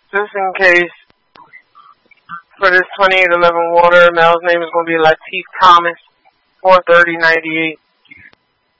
Just in case, for this 2811 water, Mel's name is going to be Latif Thomas, 43098.